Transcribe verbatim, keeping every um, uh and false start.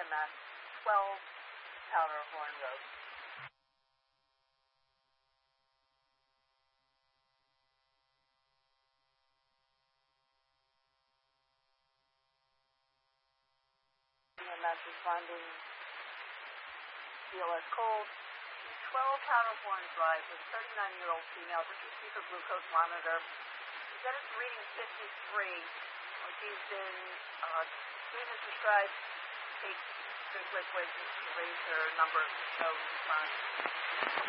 Mass twelve, Powderhorn Road. E M S responding, B L S cold, twelve Powderhorn Drive with a thirty-nine-year-old female just received a glucose monitor. She said it's reading fifty-three. When she's been uh, treatment prescribed, take drink liquids to raise her number, no response.